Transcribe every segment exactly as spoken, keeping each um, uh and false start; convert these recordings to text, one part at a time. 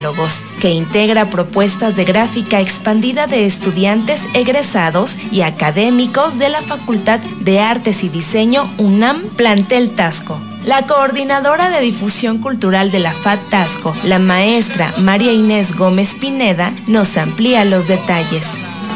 Diálogos, que integra propuestas de gráfica expandida de estudiantes egresados y académicos de la Facultad de Artes y Diseño UNAM Plantel Taxco. La coordinadora de difusión cultural de la F A D Taxco, la maestra María Inés Gómez Pineda, nos amplía los detalles.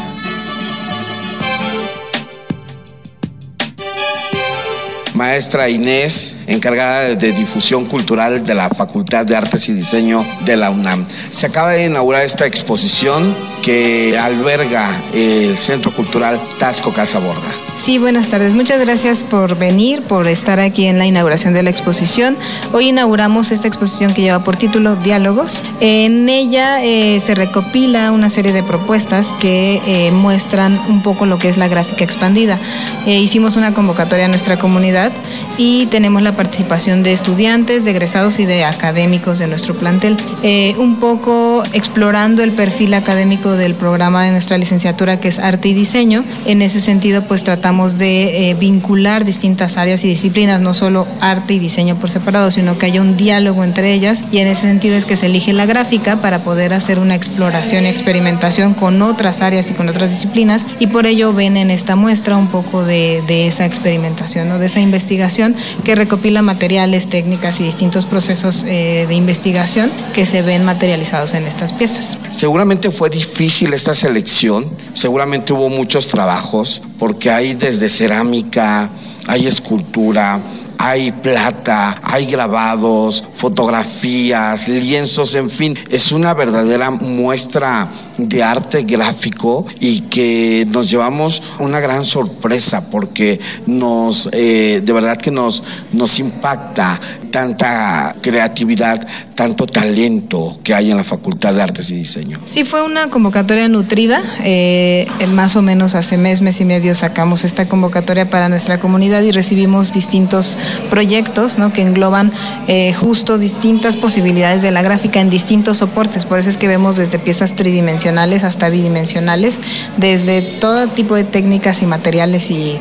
Maestra Inés, encargada de difusión cultural de la Facultad de Artes y Diseño de la UNAM. Se acaba de inaugurar esta exposición que alberga el Centro Cultural Taxco Casa Borda. Sí, buenas tardes. Muchas gracias por venir, por estar aquí en la inauguración de la exposición. Hoy inauguramos esta exposición que lleva por título Diálogos. En ella eh, se recopila una serie de propuestas que eh, muestran un poco lo que es la gráfica expandida. Eh, hicimos una convocatoria a nuestra comunidad y tenemos la participación de estudiantes, de egresados y de académicos de nuestro plantel. Eh, un poco explorando el perfil académico del programa de nuestra licenciatura, que es Arte y Diseño. En ese sentido, pues tratamos de eh, vincular distintas áreas y disciplinas, no solo arte y diseño por separado, sino que haya un diálogo entre ellas, y en ese sentido es que se elige la gráfica para poder hacer una exploración y experimentación con otras áreas y con otras disciplinas, y por ello ven en esta muestra un poco de, de esa experimentación, ¿no? De esa investigación que recopila materiales, técnicas y distintos procesos eh, de investigación que se ven materializados en estas piezas. Seguramente fue difícil esta selección, seguramente hubo muchos trabajos, porque hay desde cerámica, hay escultura, hay plata, hay grabados, fotografías, lienzos, en fin, es una verdadera muestra de arte gráfico y que nos llevamos una gran sorpresa porque nos, eh, de verdad que nos, nos impacta tanta creatividad, tanto talento que hay en la Facultad de Artes y Diseño. Sí, fue una convocatoria nutrida, eh, más o menos hace mes, mes y medio sacamos esta convocatoria para nuestra comunidad y recibimos distintos proyectos, ¿no? Que engloban eh, justo distintas posibilidades de la gráfica en distintos soportes. Por eso es que vemos desde piezas tridimensionales hasta bidimensionales, desde todo tipo de técnicas y materiales y,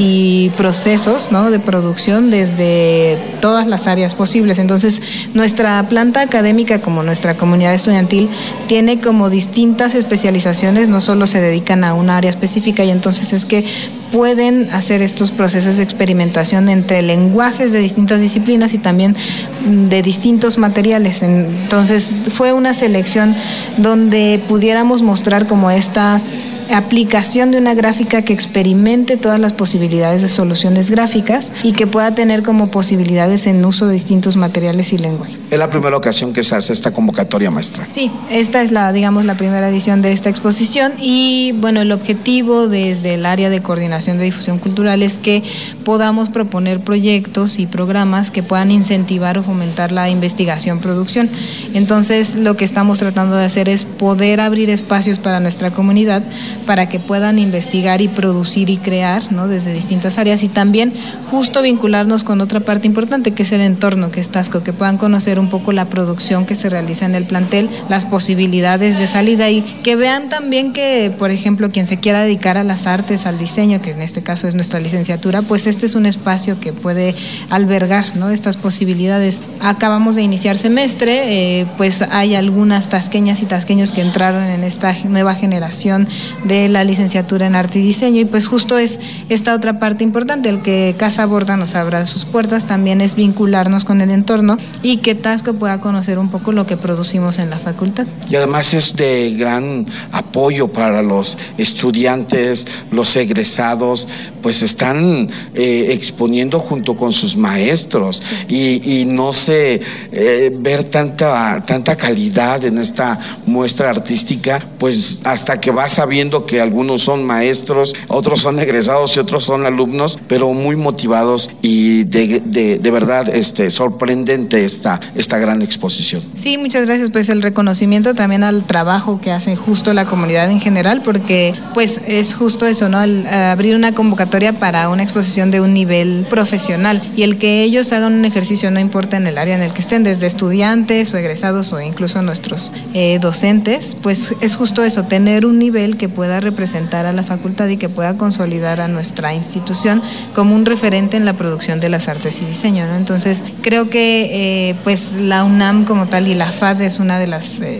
y procesos, ¿no? De producción, desde todas las áreas posibles. Entonces, nuestra planta académica, como nuestra comunidad estudiantil, tiene como distintas especializaciones, no solo se dedican a una área específica, y entonces es que pueden hacer estos procesos de experimentación entre lenguajes de distintas disciplinas y también de distintos materiales. Entonces fue una selección donde pudiéramos mostrar como esta aplicación de una gráfica que experimente todas las posibilidades de soluciones gráficas y que pueda tener como posibilidades en uso de distintos materiales y lenguaje. ¿Es la primera ocasión que se hace esta convocatoria, maestra? Sí, esta es la, digamos, la primera edición de esta exposición y, bueno, el objetivo desde el área de coordinación de difusión cultural es que podamos proponer proyectos y programas que puedan incentivar o fomentar la investigación-producción. Entonces, lo que estamos tratando de hacer es poder abrir espacios para nuestra comunidad para que puedan investigar y producir y crear, ¿no? Desde distintas áreas, y también justo vincularnos con otra parte importante que es el entorno, que es Taxco, que puedan conocer un poco la producción que se realiza en el plantel, las posibilidades de salida, y que vean también que, por ejemplo, quien se quiera dedicar a las artes, al diseño, que en este caso es nuestra licenciatura, pues este es un espacio que puede albergar, ¿no? Estas posibilidades. Acabamos de iniciar semestre, eh, pues hay algunas tasqueñas y tasqueños que entraron en esta nueva generación de la licenciatura en Arte y Diseño, y pues justo es esta otra parte importante, el que Casa Borda nos abra sus puertas, también es vincularnos con el entorno y que Taxco pueda conocer un poco lo que producimos en la facultad. Y además es de gran apoyo para los estudiantes, los egresados, pues están eh, exponiendo junto con sus maestros, sí. y, y no sé, eh, ver tanta, tanta calidad en esta muestra artística, pues hasta que vas sabiendo que algunos son maestros, otros son egresados y otros son alumnos, pero muy motivados y de, de, de verdad este, sorprendente esta, esta gran exposición. Sí, muchas gracias. Pues el reconocimiento también al trabajo que hace justo la comunidad en general, porque pues es justo eso, ¿no? El, abrir una convocatoria para una exposición de un nivel profesional, y el que ellos hagan un ejercicio, no importa en el área en el que estén, desde estudiantes o egresados o incluso nuestros eh, docentes, pues es justo eso, tener un nivel que pueda representar a la facultad y que pueda consolidar a nuestra institución como un referente en la producción de las artes y diseño, ¿no? Entonces creo que eh, pues la UNAM como tal y la F A D es una de las eh,